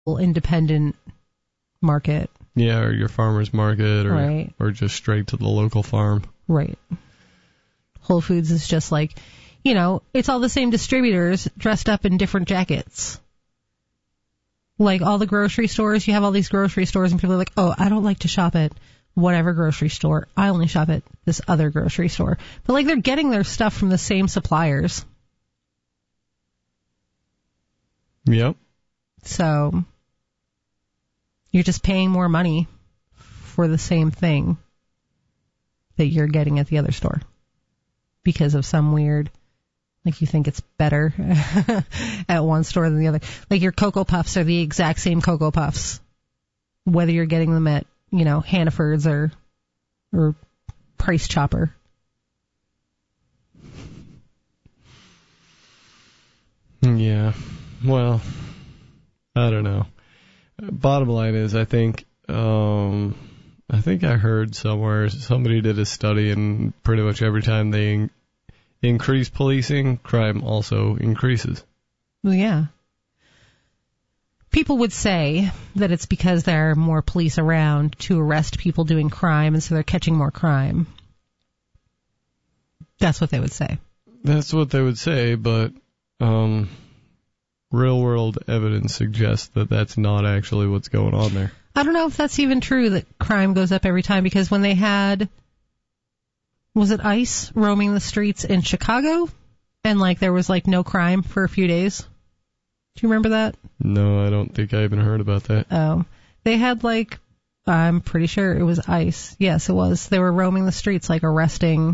independent market. Yeah, or your farmer's market, or Right. or just straight to the local farm. Right. Whole Foods is just like, it's all the same distributors dressed up in different jackets. Like all the grocery stores, you have all these grocery stores and people are like, oh, I don't like to shop at whatever grocery store. I only shop at this other grocery store. But like they're getting their stuff from the same suppliers. Yep. So you're just paying more money for the same thing that you're getting at the other store because of some weird, like you think it's better at one store than the other. Like your Cocoa Puffs are the exact same Cocoa Puffs, whether you're getting them at, Hannaford's or Price Chopper. Yeah. Well, I don't know. Bottom line is, I think I heard somewhere somebody did a study, and pretty much every time they increase policing, crime also increases. Well, yeah. People would say that it's because there are more police around to arrest people doing crime, and so they're catching more crime. That's what they would say. That's what they would say, but real-world evidence suggests that that's not actually what's going on there. I don't know if that's even true that crime goes up every time, because when they had, was it ICE roaming the streets in Chicago? And there was no crime for a few days? Do you remember that? No, I don't think I even heard about that. Oh. They had I'm pretty sure it was ICE. Yes, it was. They were roaming the streets arresting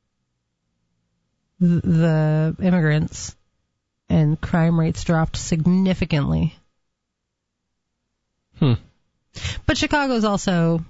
the immigrants, and crime rates dropped significantly. But Chicago's also,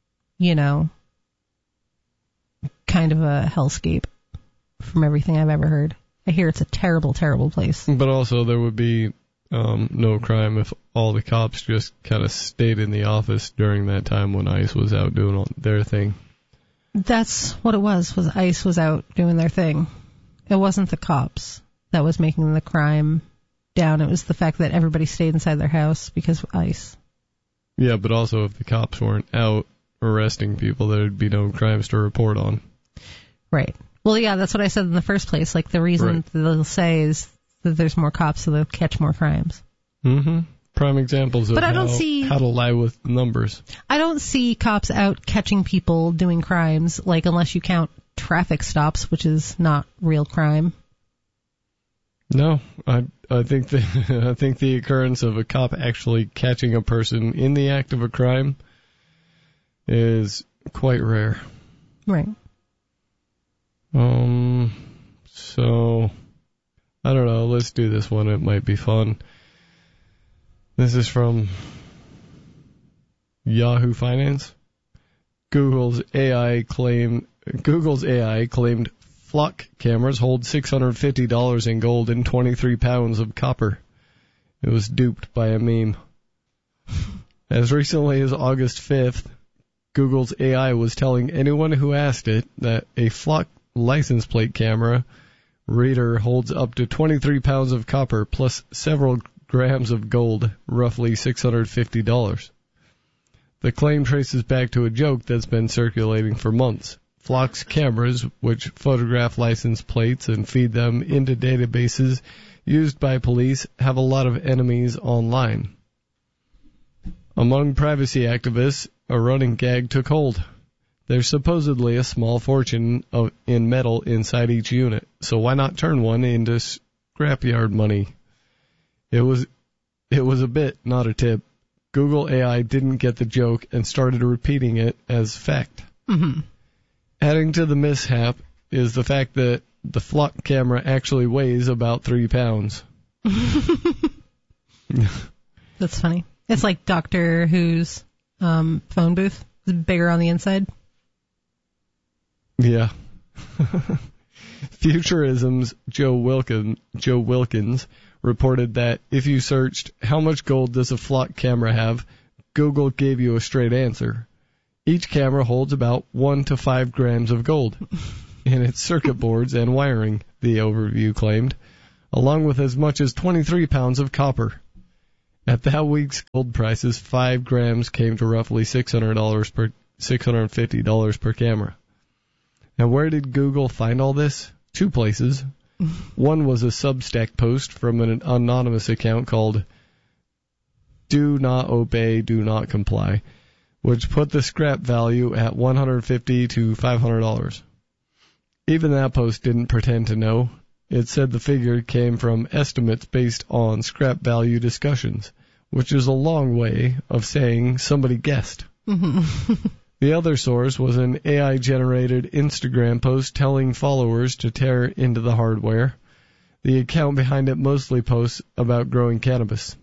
kind of a hellscape from everything I've ever heard. I hear it's a terrible, terrible place. But also there would be no crime if all the cops just kind of stayed in the office during that time when ICE was out doing their thing. That's what it was ICE was out doing their thing. It wasn't the cops that was making the crime down. It was the fact that everybody stayed inside their house because of ICE. Yeah, but also if the cops weren't out arresting people, there'd be no crimes to report on. Right. Well, yeah, that's what I said in the first place. The reason they'll say is that there's more cops, so they'll catch more crimes. Mm-hmm. Prime examples of how to lie with numbers. I don't see cops out catching people doing crimes, unless you count traffic stops, which is not real crime. No, I think the occurrence of a cop actually catching a person in the act of a crime is quite rare. Right. So I don't know. Let's do this one. It might be fun. This is from Yahoo Finance. Google's AI claimed Flock cameras hold $650 in gold and 23 pounds of copper. It was duped by a meme. As recently as August 5th, Google's AI was telling anyone who asked it that a Flock license plate camera reader holds up to 23 pounds of copper plus several grams of gold, roughly $650. The claim traces back to a joke that's been circulating for months. Flock's cameras, which photograph license plates and feed them into databases used by police, have a lot of enemies online. Among privacy activists, a running gag took hold. There's supposedly a small fortune in metal inside each unit, so why not turn one into scrapyard money? It was a bit, not a tip. Google AI didn't get the joke and started repeating it as fact. Mm-hmm. Adding to the mishap is the fact that the Flock camera actually weighs about 3 pounds. That's funny. It's like Doctor Who's phone booth. It's bigger on the inside. Yeah. Futurism's Joe Wilkins reported that if you searched, how much gold does a Flock camera have, Google gave you a straight answer. Each camera holds about 1 to 5 grams of gold in its circuit boards and wiring, the overview claimed, along with as much as 23 pounds of copper. At that week's gold prices, 5 grams came to roughly $650 per camera. And where did Google find all this? 2 places. One was a Substack post from an anonymous account called Do Not Obey, Do Not Comply, which put the scrap value at $150 to $500. Even that post didn't pretend to know. It said the figure came from estimates based on scrap value discussions, which is a long way of saying somebody guessed. The other source was an AI-generated Instagram post telling followers to tear into the hardware. The account behind it mostly posts about growing cannabis.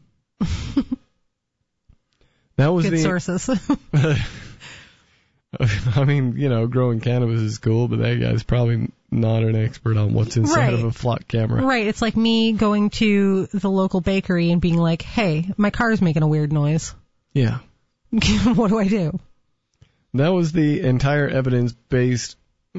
That was Good sources. I mean, growing cannabis is cool, but that guy's probably not an expert on what's inside of a flock camera. Right. It's like me going to the local bakery and being like, hey, my car's making a weird noise. Yeah. What do I do? That was the entire evidence base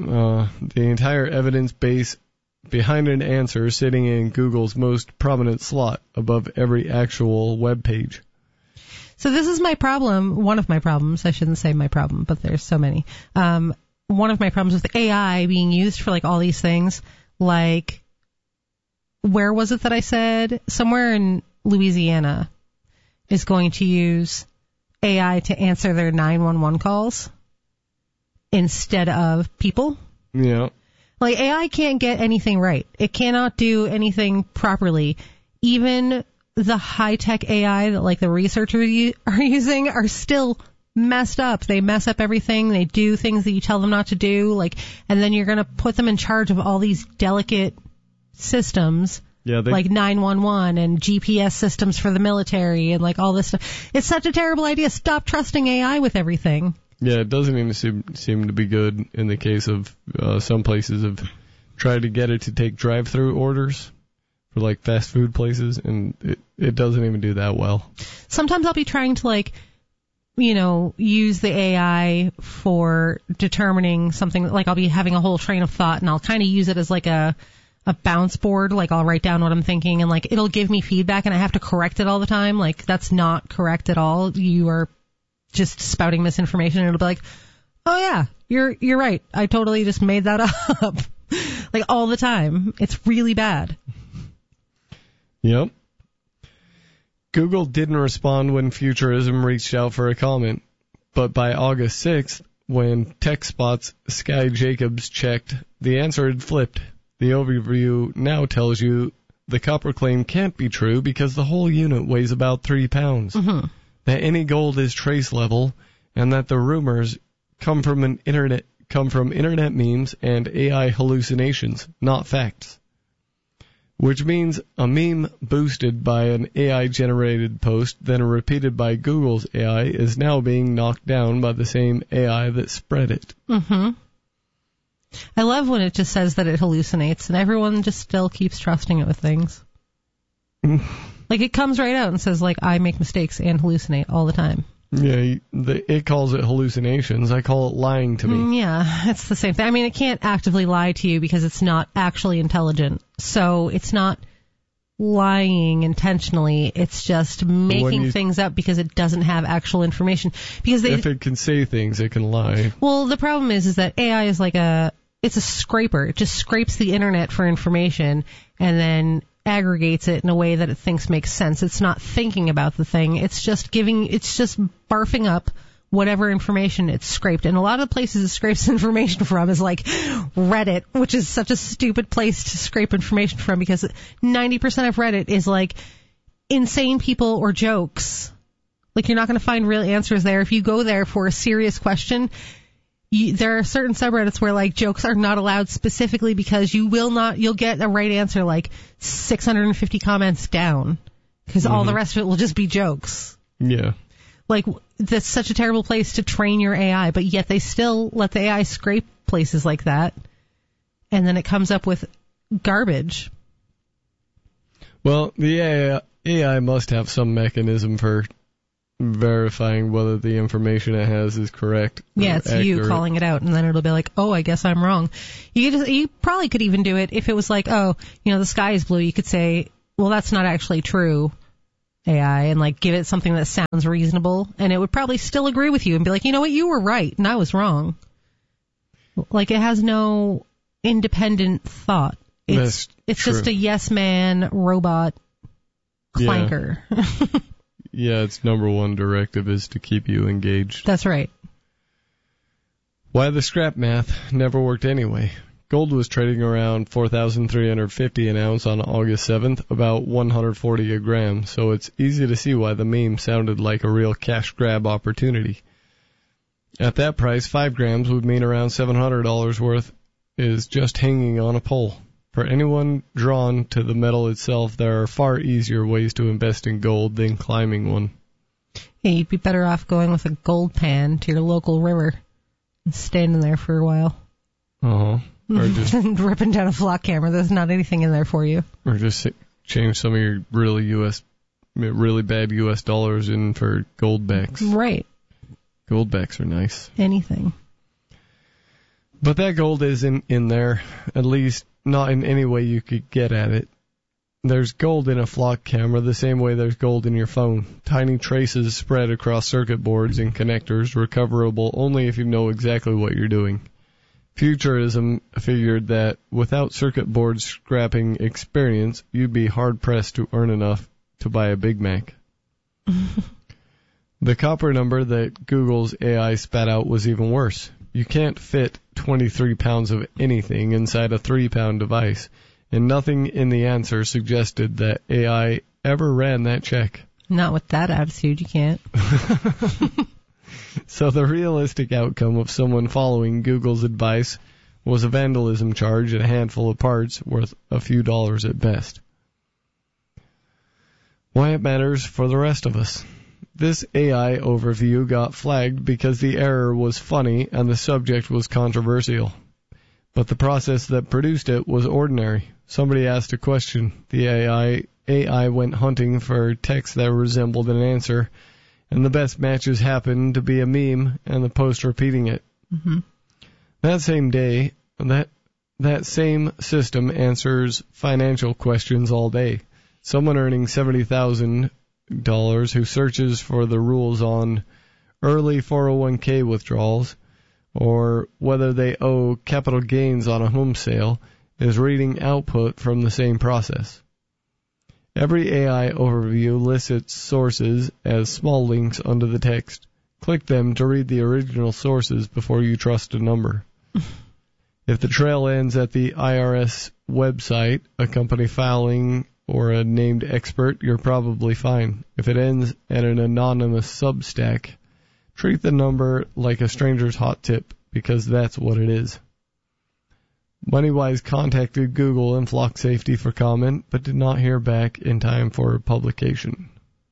behind an answer sitting in Google's most prominent slot above every actual web page. So this is my problem, one of my problems. I shouldn't say my problem, but there's so many. One of my problems with AI being used for like all these things, like, where was it that I said? Somewhere in Louisiana is going to use AI to answer their 911 calls instead of people. Yeah. Like, AI can't get anything right. It cannot do anything properly. Even the high-tech AI that, like, the researchers are using are still messed up. They mess up everything. They do things that you tell them not to do. Like, and then you're going to put them in charge of all these delicate systems. Yeah, like 911 and GPS systems for the military and like all this stuff. It's such a terrible idea. Stop trusting AI with everything. Yeah, it doesn't even seem to be good in the case of some places have tried to get it to take drive-through orders for like fast food places, and it doesn't even do that well. Sometimes I'll be trying to like, use the AI for determining something. Like I'll be having a whole train of thought and I'll kind of use it as like a bounce board. Like I'll write down what I'm thinking and like it'll give me feedback and I have to correct it all the time. Like that's not correct at all. You are just spouting misinformation, and it'll be like, oh yeah, you're right. I totally just made that up. Like all the time. It's really bad. Yep. Google didn't respond when Futurism reached out for a comment, but by August 6th, when TechSpot's Sky Jacobs checked, the answer had flipped. The overview now tells you the copper claim can't be true because the whole unit weighs about 3 pounds. Mm-hmm. That any gold is trace level, and that the rumors come from internet memes and AI hallucinations, not facts. Which means a meme boosted by an AI-generated post, then repeated by Google's AI, is now being knocked down by the same AI that spread it. Mm-hmm. I love when it just says that it hallucinates, and everyone just still keeps trusting it with things. Like, it comes right out and says, like, I make mistakes and hallucinate all the time. Yeah, it calls it hallucinations. I call it lying to me. Yeah, it's the same thing. I mean, it can't actively lie to you because it's not actually intelligent. So it's not lying intentionally. It's just making things up because it doesn't have actual information. Because if it can say things, it can lie. Well, the problem is that AI is like it's a scraper. It just scrapes the internet for information and then aggregates it in a way that it thinks makes sense. It's not thinking about the thing. It's just barfing up whatever information it's scraped. And a lot of the places it scrapes information from is like Reddit, which is such a stupid place to scrape information from because 90% of Reddit is like insane people or jokes. Like you're not going to find real answers there. If you go there for a serious question, there are certain subreddits where like jokes are not allowed specifically because you'll get a right answer like 650 comments down because all the rest of it will just be jokes. Yeah. Like that's such a terrible place to train your AI, but yet they still let the AI scrape places like that and then it comes up with garbage. Well, the AI must have some mechanism for verifying whether the information it has is correct. Yeah, it's accurate. You calling it out, and then it'll be like, oh, I guess I'm wrong. You probably could even do it if it was like, oh, the sky is blue. You could say, well, that's not actually true. AI and like give it something that sounds reasonable, and it would probably still agree with you and be like, you know what, you were right and I was wrong. Like, it has no independent thought. It's just a yes man robot clanker. Yeah, its number one directive is to keep you engaged. That's right. Why the scrap math never worked anyway. Gold was trading around $4,350 an ounce on August 7th, about $140 a gram, so it's easy to see why the meme sounded like a real cash grab opportunity. At that price, 5 grams would mean around $700 worth is just hanging on a pole. For anyone drawn to the metal itself, there are far easier ways to invest in gold than climbing one. Yeah, you'd be better off going with a gold pan to your local river and standing there for a while. Uh-huh. Or just ripping down a flock camera. There's not anything in there for you. Or just change some of your really bad U.S. dollars in for gold backs. Right. Gold backs are nice. Anything. But that gold isn't in there, at least not in any way you could get at it. There's gold in a flock camera the same way there's gold in your phone. Tiny traces spread across circuit boards and connectors, recoverable only if you know exactly what you're doing. Futurism figured that without circuit board scrapping experience, you'd be hard-pressed to earn enough to buy a Big Mac. The copper number that Google's AI spat out was even worse. You can't fit 23 pounds of anything inside a 3-pound device, and nothing in the answer suggested that AI ever ran that check. Not with that attitude, you can't. So the realistic outcome of someone following Google's advice was a vandalism charge and a handful of parts worth a few dollars at best. Why it matters for the rest of us. This AI overview got flagged because the error was funny and the subject was controversial. But the process that produced it was ordinary. Somebody asked a question. The AI went hunting for text that resembled an answer, and the best matches happened to be a meme and the post repeating it. Mm-hmm. That same day, that same system answers financial questions all day. Someone earning $70,000 who searches for the rules on early 401k withdrawals or whether they owe capital gains on a home sale is reading output from the same process. Every AI overview lists its sources as small links under the text. Click them to read the original sources before you trust a number. If the trail ends at the IRS website, a company filing, or a named expert, you're probably fine. If it ends at an anonymous Substack, treat the number like a stranger's hot tip, because that's what it is. MoneyWise contacted Google and Flock Safety for comment, but did not hear back in time for publication.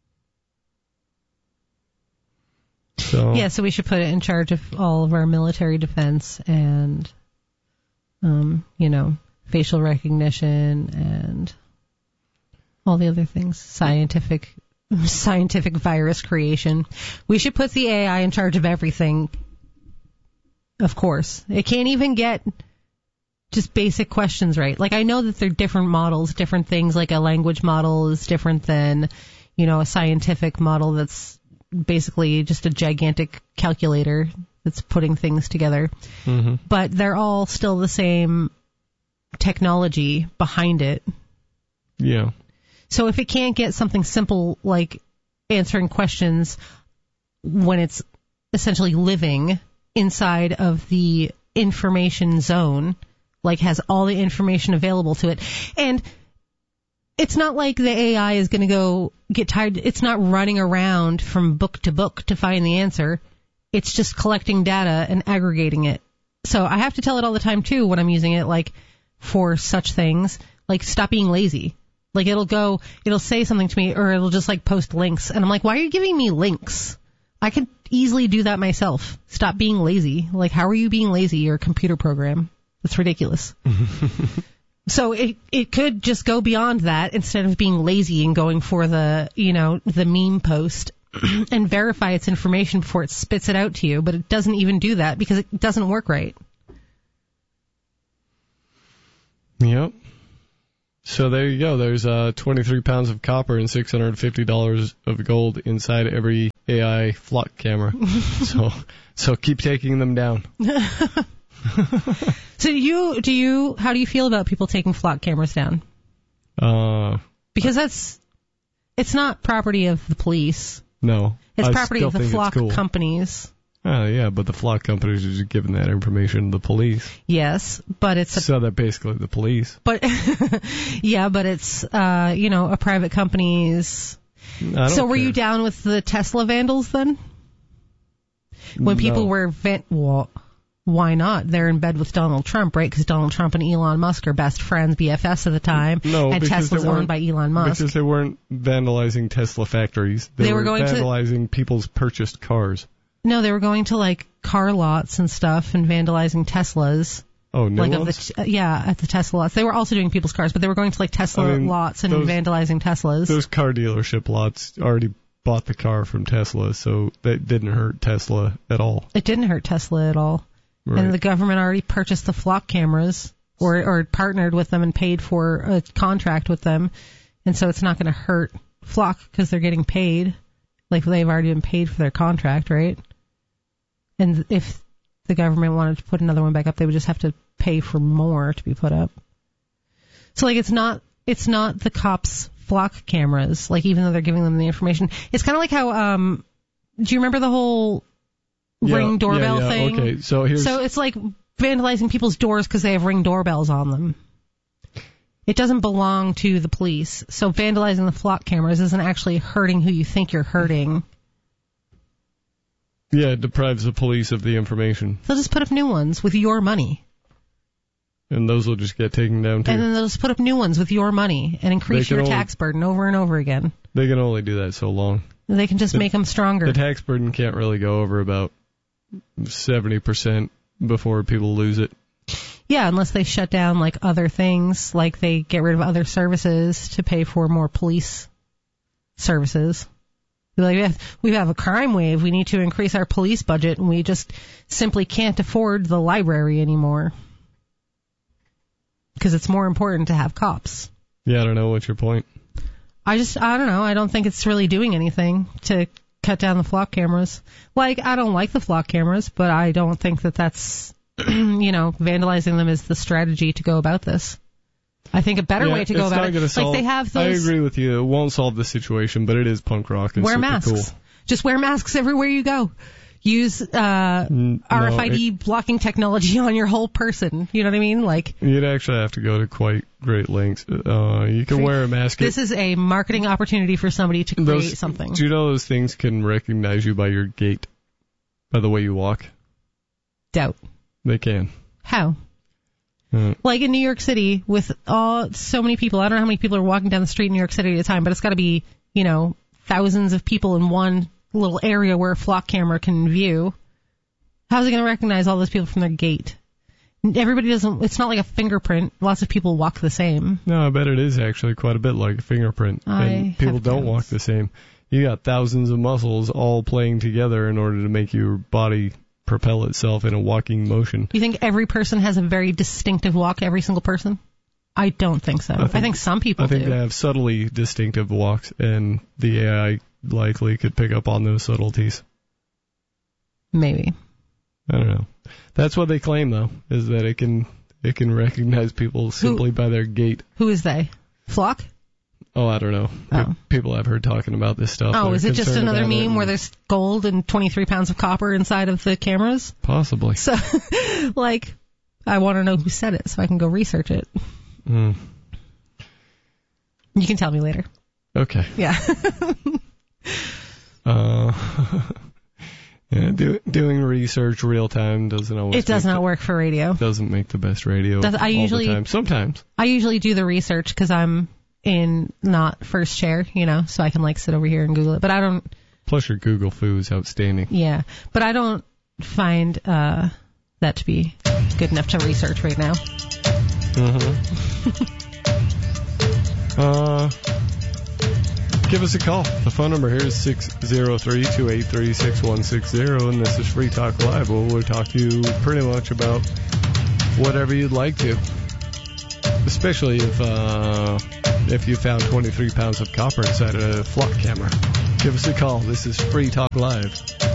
So we should put it in charge of all of our military defense and, facial recognition and all the other things, scientific virus creation. We should put the AI in charge of everything. Of course, it can't even get just basic questions right. Like, I know that they're different models, different things, like a language model is different than, a scientific model that's basically just a gigantic calculator that's putting things together. Mm-hmm. But they're all still the same technology behind it. Yeah. So if it can't get something simple like answering questions when it's essentially living inside of the information zone, like has all the information available to it. And it's not like the AI is going to go get tired. It's not running around from book to book to find the answer. It's just collecting data and aggregating it. So I have to tell it all the time, too, when I'm using it, like, for such things, like, stop being lazy. Like, it'll say something to me, or it'll just, like, post links. And I'm like, why are you giving me links? I could easily do that myself. Stop being lazy. Like, how are you being lazy? You're a computer program. It's ridiculous. So it could just go beyond that instead of being lazy and going for the meme post and verify its information before it spits it out to you. But it doesn't even do that because it doesn't work right. Yep. So there you go. There's 23 pounds of copper and $650 of gold inside every AI flock camera. so keep taking them down. So how do you feel about people taking flock cameras down? Because it's not property of the police. No. It's property of the flock companies. Oh, yeah, but the flock companies are just giving that information to the police. Yes, but so they're basically the police. But yeah, but it's a private company's. So were you down with the Tesla vandals then? When people were why not? They're in bed with Donald Trump, right? Because Donald Trump and Elon Musk are best friends, BFFs at the time. No, and Tesla's owned by Elon Musk. Because they weren't vandalizing Tesla factories. They were vandalizing people's purchased cars. No, they were going to like car lots and stuff and vandalizing Teslas. Oh, no. At the Tesla lots. They were also doing people's cars, but they were going to like Tesla lots and vandalizing Teslas. Those car dealership lots already bought the car from Tesla, so that didn't hurt Tesla at all. It didn't hurt Tesla at all. Right. And the government already purchased the flock cameras or partnered with them and paid for a contract with them. And so it's not going to hurt Flock because they're getting paid. Like they've already been paid for their contract, right? And if the government wanted to put another one back up, they would just have to pay for more to be put up. So like it's not the cops' flock cameras, like even though they're giving them the information. It's kind of like how do you remember the whole Ring doorbell thing? Okay, so it's like vandalizing people's doors because they have Ring doorbells on them. It doesn't belong to the police. So vandalizing the flock cameras isn't actually hurting who you think you're hurting. Yeah, it deprives the police of the information. They'll just put up new ones with your money. And those will just get taken down too. And then they'll just put up new ones with your money and increase your tax burden over and over again. They can only do that so long. They can just make them stronger. The tax burden can't really go over about 70% before people lose it. Yeah, unless they shut down like other things, like they get rid of other services to pay for more police services. Like, we have a crime wave, we need to increase our police budget, and we just simply can't afford the library anymore. Because it's more important to have cops. Yeah, I don't know. What's your point? I don't know. I don't think it's really doing anything to cut down the flock cameras. Like, I don't like the flock cameras, but I don't think that that's, vandalizing them is the strategy to go about this. I think a better way to go about it, like they have those... I agree with you. It won't solve the situation, but it is punk rock and wear masks. Cool. Just wear masks everywhere you go. Use RFID blocking technology on your whole person. You know what I mean? Like you'd actually have to go to quite great lengths. You can wear a mask. This is a marketing opportunity for somebody to create something. Do you know those things can recognize you by your gait, by the way you walk? Doubt. They can. How? Like in New York City, with so many people, I don't know how many people are walking down the street in New York City at a time, but it's got to be, thousands of people in one little area where a flock camera can view. How's it going to recognize all those people from their gait? Everybody doesn't, it's not like a fingerprint. Lots of people walk the same. No, I bet it is actually quite a bit like a fingerprint. And people don't walk the same. You got thousands of muscles all playing together in order to make your body propel itself in a walking motion. You think every person has a very distinctive walk, every single person? I don't think so. I think some people do. I think they have subtly distinctive walks, and the AI likely could pick up on those subtleties. Maybe. I don't know. That's what they claim, though, is that it can recognize people simply by their gait. Who is they? Flock? Oh, I don't know. Oh. People I've heard talking about this stuff. Oh, is it just another meme where there's gold and 23 pounds of copper inside of the cameras? Possibly. So, I want to know who said it so I can go research it. You can tell me later. Okay. Yeah. Doing research real time doesn't always. It does not work for radio. Doesn't make the best radio. All the time. Sometimes. I usually do the research because I'm in not first chair, so I can sit over here and Google it. But I don't. Plus, your Google foo is outstanding. Yeah, but I don't find that to be good enough to research right now. Give us a call. The phone number here is 603-283-6160, and this is Free Talk Live. We'll talk to you pretty much about whatever you'd like to. Especially if you found 23 pounds of copper inside a flock camera. Give us a call. This is Free Talk Live.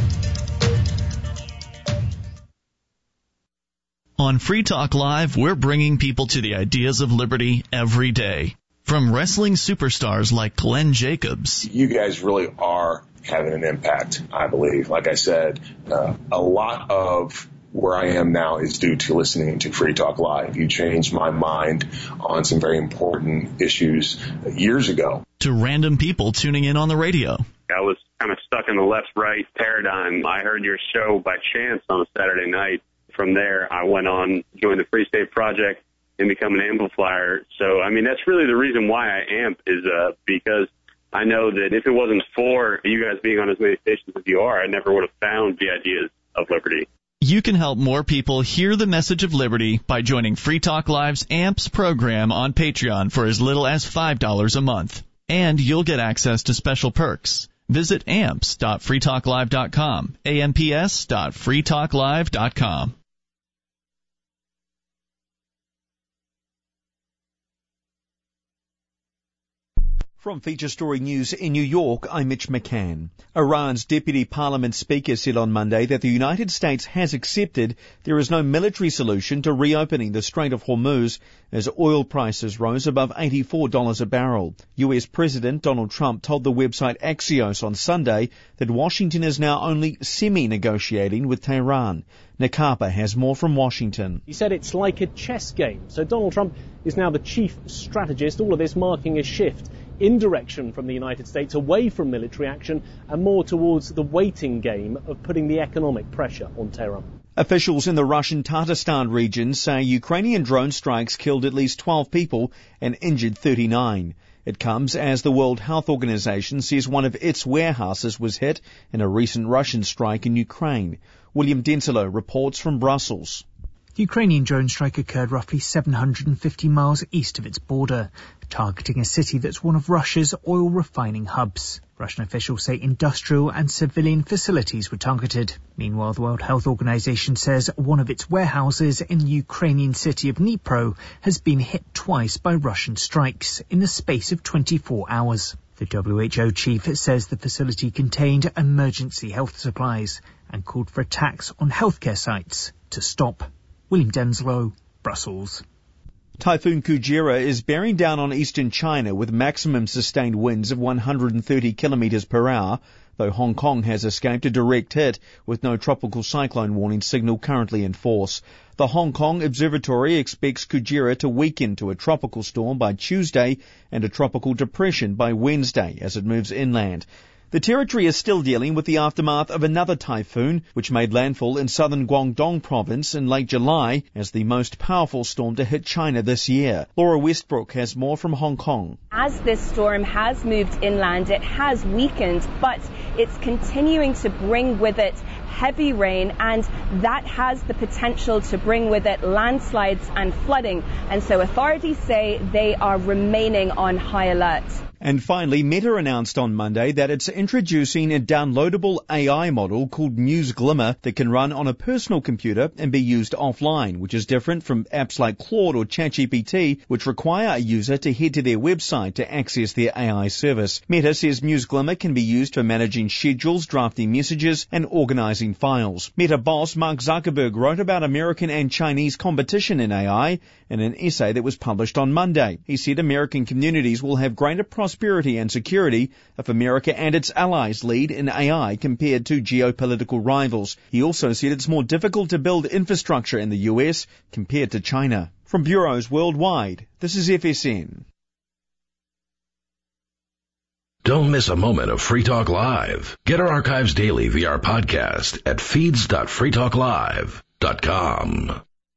On Free Talk Live, we're bringing people to the ideas of liberty every day. From wrestling superstars like Glenn Jacobs. You guys really are having an impact, I believe. Like I said, a lot of where I am now is due to listening to Free Talk Live. You changed my mind on some very important issues years ago. To random people tuning in on the radio. I was kind of stuck in the left-right paradigm. I heard your show by chance on a Saturday night. From there, I went on, joined the Free State Project, and become an amplifier. So, I mean, that's really the reason why I amp is because I know that if it wasn't for you guys being on as many stations as you are, I never would have found the ideas of liberty. You can help more people hear the message of liberty by joining Free Talk Live's AMPS program on Patreon for as little as $5 a month. And you'll get access to special perks. Visit amps.freetalklive.com, amps.freetalklive.com. From Feature Story News in New York, I'm Mitch McCann. Iran's Deputy Parliament Speaker said on Monday that the United States has accepted there is no military solution to reopening the Strait of Hormuz as oil prices rose above $84 a barrel. US President Donald Trump told the website Axios on Sunday that Washington is now only semi-negotiating with Tehran. Nick Harper has more from Washington. He said it's like a chess game. So Donald Trump is now the chief strategist, all of this marking a shift in direction from the United States away from military action and more towards the waiting game of putting the economic pressure on Tehran. Officials in the Russian Tatarstan region say Ukrainian drone strikes killed at least 12 people and injured 39. It comes as the World Health Organization says one of its warehouses was hit in a recent Russian strike in Ukraine. William Denslow reports from Brussels. The Ukrainian drone strike occurred roughly 750 miles east of its border, targeting a city that's one of Russia's oil refining hubs. Russian officials say industrial and civilian facilities were targeted. Meanwhile, the World Health Organization says one of its warehouses in the Ukrainian city of Dnipro has been hit twice by Russian strikes in the space of 24 hours. The WHO chief says the facility contained emergency health supplies and called for attacks on healthcare sites to stop. William Denslow, Brussels. Typhoon Kujira is bearing down on eastern China with maximum sustained winds of 130 kilometers per hour, though Hong Kong has escaped a direct hit with no tropical cyclone warning signal currently in force. The Hong Kong Observatory expects Kujira to weaken to a tropical storm by Tuesday and a tropical depression by Wednesday as it moves inland. The territory is still dealing with the aftermath of another typhoon, which made landfall in southern Guangdong province in late July as the most powerful storm to hit China this year. Laura Westbrook has more from Hong Kong. As this storm has moved inland, it has weakened, but it's continuing to bring with it heavy rain, and that has the potential to bring with it landslides and flooding. And so authorities say they are remaining on high alert. And finally, Meta announced on Monday that it's introducing a downloadable AI model called Muse Glimmer that can run on a personal computer and be used offline, which is different from apps like Claude or ChatGPT, which require a user to head to their website to access their AI service. Meta says Muse Glimmer can be used for managing schedules, drafting messages, and organizing files. Meta boss Mark Zuckerberg wrote about American and Chinese competition in AI in an essay that was published on Monday. He said American communities will have greater prosperity and security if America and its allies lead in AI compared to geopolitical rivals. He also said it's more difficult to build infrastructure in the US compared to China. From bureaus worldwide, this is FSN. Don't miss a moment of Free Talk Live. Get our archives daily via our podcast at feeds.freetalklive.com.